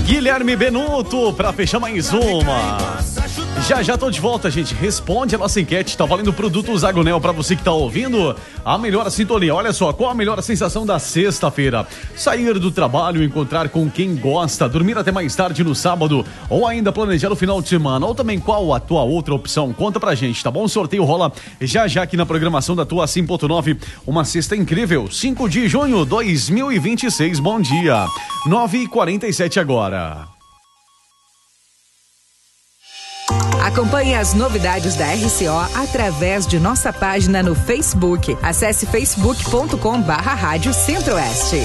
Guilherme Benuto, pra fechar mais uma. Já tô de volta, gente. Responde a nossa enquete. Tá valendo produto Zagonel pra você que tá ouvindo. A melhor sintonia. Olha só, qual a melhor sensação da sexta-feira? Sair do trabalho, encontrar com quem gosta, dormir até mais tarde no sábado, ou ainda planejar o final de semana, ou também qual a tua outra opção? Conta pra gente, tá bom? O sorteio rola já aqui na programação da tua 100.9. Uma sexta incrível, 5 de junho 2026. Bom dia. 9h47 agora. Acompanhe as novidades da RCO através de nossa página no Facebook. Acesse facebook.com/Rádio Centro-Oeste.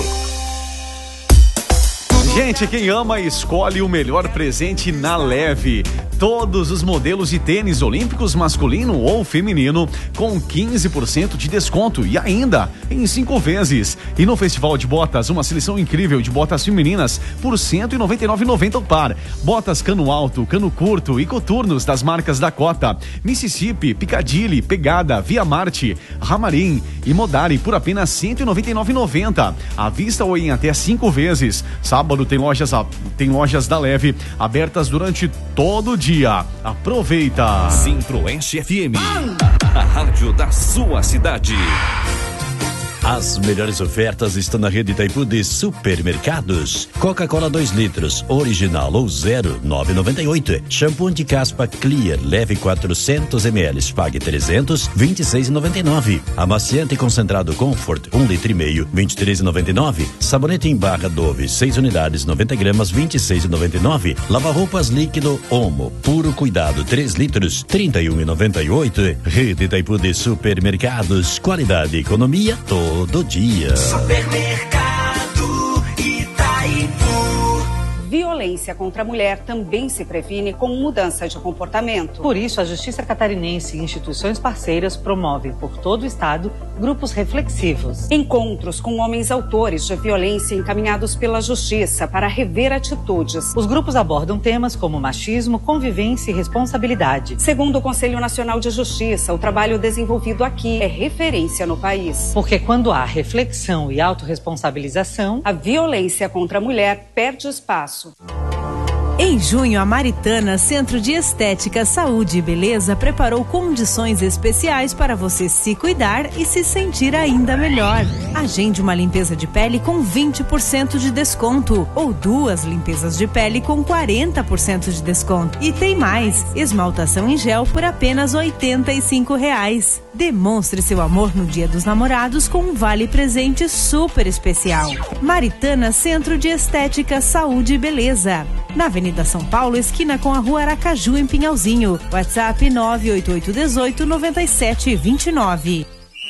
Gente, quem ama escolhe o melhor presente na Leve. Todos os modelos de tênis olímpicos masculino ou feminino com 15% de desconto e ainda em 5 vezes. E no Festival de Botas, uma seleção incrível de botas femininas por R$ 199,90 o par. Botas cano alto, cano curto e coturnos das marcas Dakota, Mississippi, Piccadilly, Pegada, Via Marte, Ramarim e Modari por apenas R$ 199,90. À vista ou em até 5 vezes. Sábado tem lojas da Leve abertas durante todo o dia. Aproveita! Centro-Oeste FM, a rádio da sua cidade. As melhores ofertas estão na rede Itaipu de supermercados. Coca-Cola 2 litros, original ou 0, 9,98. Shampoo anti-caspa Clear, leve 400 ml, pague 300, 26,99. Amaciante concentrado Comfort, 1,5 litro, 23,99. Sabonete em barra Dove, 6 unidades, 90 gramas, 26,99. Lava-roupas líquido Omo, puro cuidado, 3 litros, 31,98. Rede Itaipu de supermercados, qualidade e economia todo dia. Supermercado Itaipu. Violência contra a mulher também se previne com mudança de comportamento. Por isso, a Justiça Catarinense e instituições parceiras promovem por todo o estado grupos reflexivos. Encontros com homens autores de violência encaminhados pela Justiça para rever atitudes. Os grupos abordam temas como machismo, convivência e responsabilidade. Segundo o Conselho Nacional de Justiça, o trabalho desenvolvido aqui é referência no país. Porque quando há reflexão e autorresponsabilização, a violência contra a mulher perde espaço. Em junho, a Maritana Centro de Estética, Saúde e Beleza preparou condições especiais para você se cuidar e se sentir ainda melhor. Agende uma limpeza de pele com 20% de desconto ou 2 limpezas de pele com 40% de desconto. E tem mais, esmaltação em gel por apenas R$ 85. Demonstre seu amor no Dia dos Namorados com um vale presente super especial. Maritana Centro de Estética, Saúde e Beleza. Na Avenida São Paulo, esquina com a Rua Aracaju, em Pinhalzinho. WhatsApp 988189729.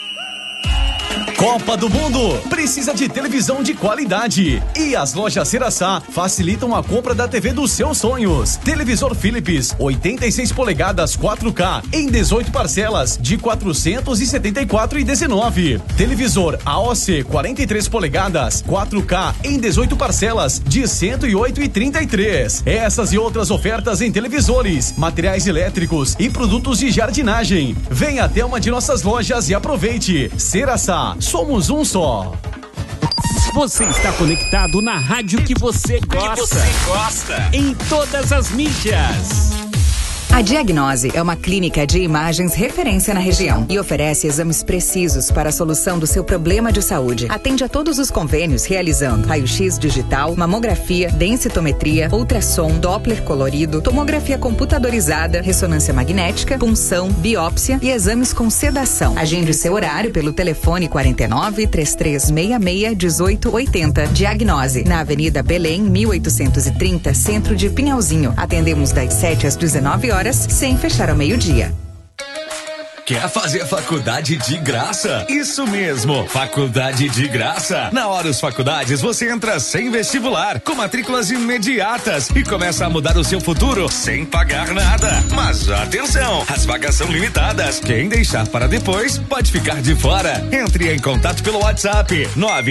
Copa do Mundo precisa de televisão de qualidade e as lojas Ceraçá facilitam a compra da TV dos seus sonhos. Televisor Philips 86 polegadas 4K em 18 parcelas de R$ 474,19. Televisor AOC 43 polegadas 4K em 18 parcelas de R$ 108,33. Essas e outras ofertas em televisores, materiais elétricos e produtos de jardinagem. Venha até uma de nossas lojas e aproveite. Ceraçá, somos um só. Você está conectado na rádio que você gosta. Em todas as mídias. A Diagnose é uma clínica de imagens referência na região e oferece exames precisos para a solução do seu problema de saúde. Atende a todos os convênios realizando raio-x digital, mamografia, densitometria, ultrassom, Doppler colorido, tomografia computadorizada, ressonância magnética, punção, biópsia e exames com sedação. Agende seu horário pelo telefone 49 3366 1880. Diagnose, na Avenida Belém, 1830, Centro de Pinhalzinho. Atendemos das 7 às 19 horas, sem fechar ao meio-dia. Quer fazer faculdade de graça? Isso mesmo, faculdade de graça. Na Horus Faculdades você entra sem vestibular, com matrículas imediatas e começa a mudar o seu futuro sem pagar nada. Mas atenção, as vagas são limitadas. Quem deixar para depois pode ficar de fora. Entre em contato pelo WhatsApp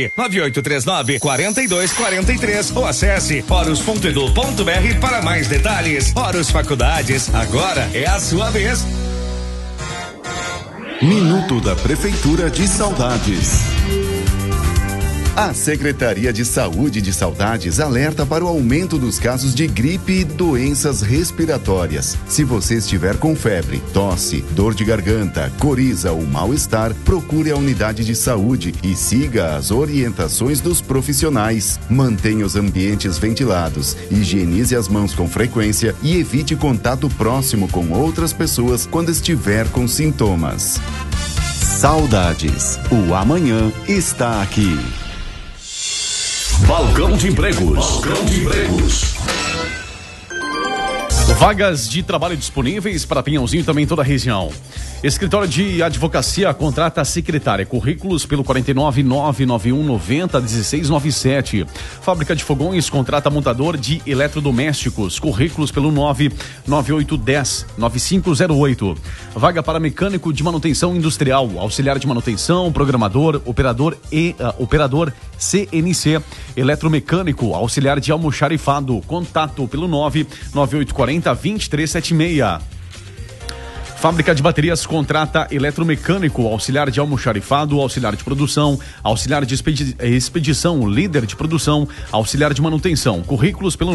99839-4243 ou acesse horus.edu.br para mais detalhes. Horus Faculdades, agora é a sua vez. Minuto da Prefeitura de Saudades. A Secretaria de Saúde de Saudades alerta para o aumento dos casos de gripe e doenças respiratórias. Se você estiver com febre, tosse, dor de garganta, coriza ou mal-estar, procure a unidade de saúde e siga as orientações dos profissionais. Mantenha os ambientes ventilados, higienize as mãos com frequência e evite contato próximo com outras pessoas quando estiver com sintomas. Saudades. O amanhã está aqui. Balcão de Empregos. Balcão de Empregos. Vagas de trabalho disponíveis para Pinhãozinho e também toda a região. Escritório de Advocacia contrata a secretária. Currículos pelo 49991901697. Fábrica de Fogões contrata montador de eletrodomésticos. Currículos pelo 998109508. Vaga para mecânico de manutenção industrial, auxiliar de manutenção, programador, operador CNC, eletromecânico, auxiliar de almoxarifado. Contato pelo 99840-2376. Fábrica de Baterias contrata eletromecânico, auxiliar de almoxarifado, auxiliar de produção, auxiliar de expedição, líder de produção, auxiliar de manutenção. Currículos pelo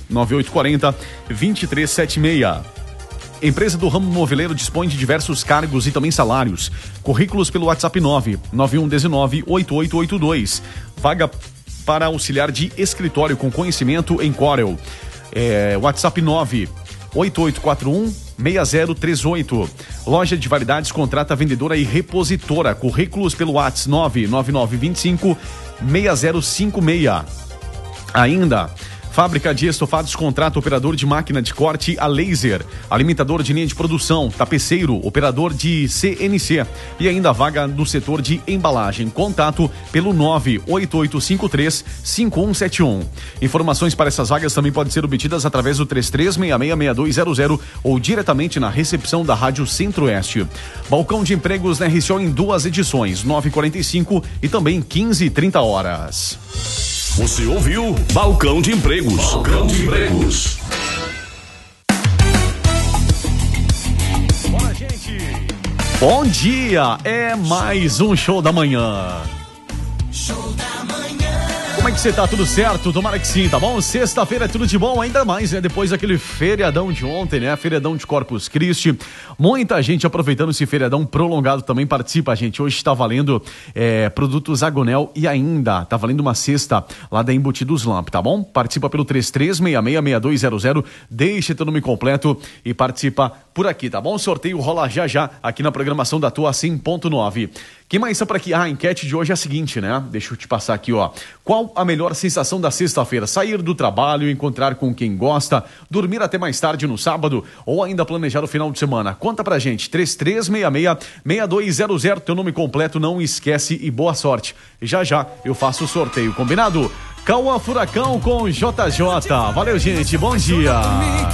99840-2376. Empresa do ramo moveleiro dispõe de diversos cargos e também salários. Currículos pelo WhatsApp 991198882. Vaga para auxiliar de escritório com conhecimento em Corel. WhatsApp 98841-6038. Loja de variedades contrata vendedora e repositora. Currículos pelo WhatsApp 99925-6056. Ainda, Fábrica de Estofados contrata operador de máquina de corte a laser, alimentador de linha de produção, tapeceiro, operador de CNC e ainda vaga no setor de embalagem. Contato pelo 98853-5171. Informações para essas vagas também podem ser obtidas através do 33666200 ou diretamente na recepção da Rádio Centro-Oeste. Balcão de Empregos na RCO em 2 edições, 9h45 e também 15h30. Você ouviu Balcão de Empregos. Balcão de Empregos. Bora, gente. Bom dia, é mais um Show da Manhã. Show da Manhã. Como é que você tá? Tudo certo? Tomara que sim, tá bom? Sexta-feira é tudo de bom, ainda mais, né? Depois daquele feriadão de ontem, né? Feriadão de Corpus Christi. Muita gente aproveitando esse feriadão prolongado também participa, gente. Hoje tá valendo produtos Agonel e ainda tá valendo uma cesta lá da Embutidos Lamp, tá bom? Participa pelo 33666200, deixa teu nome completo e participa por aqui, tá bom? O sorteio rola já aqui na programação da tua 100.9. Quem mais está por aqui? A enquete de hoje é a seguinte, né? Deixa eu te passar aqui, ó. Qual a melhor sensação da sexta-feira? Sair do trabalho, encontrar com quem gosta, dormir até mais tarde no sábado ou ainda planejar o final de semana? Conta pra gente, 3366-6200, teu nome completo, não esquece e boa sorte. Já eu faço o sorteio, combinado? Cauã Furacão com JJ. Valeu, gente, bom dia.